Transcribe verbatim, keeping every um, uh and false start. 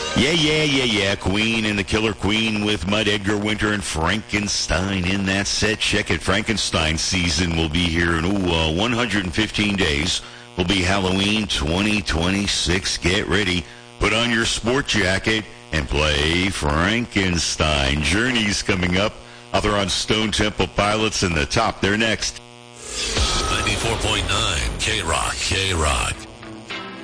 Yeah, yeah, yeah, yeah. Queen and the Killer Queen with Mud, Edgar Winter, and Frankenstein in that set. Check it. Frankenstein season will be here in ooh, uh, one hundred fifteen days. Will be Halloween twenty twenty-six. Get ready. Put on your sport jacket and play Frankenstein. Journey's coming up. Other on Stone Temple Pilots in the top. They're next. ninety-four point nine K-Rock, K-Rock.